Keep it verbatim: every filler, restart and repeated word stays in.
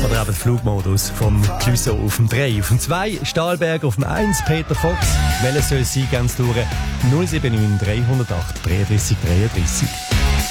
Oder eben den Flugmodus vom Clouseau auf dem drei. Auf dem zwei Stahlberg, auf dem eins Peter Fox. Welches soll es sein, ganz durch? null sieben neun drei null acht dreiunddreißig dreiunddreißig.